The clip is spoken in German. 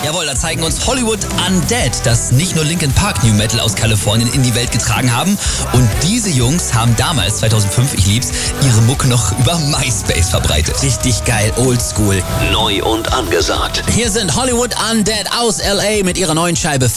Jawohl, da zeigen uns Hollywood Undead, das nicht nur Linkin Park New Metal aus Kalifornien in die Welt getragen haben. Und diese Jungs haben damals, 2005, ich lieb's, ihre Mucke noch über MySpace verbreitet. Richtig geil, oldschool. Neu und angesagt. Hier sind Hollywood Undead aus LA mit ihrer neuen Scheibe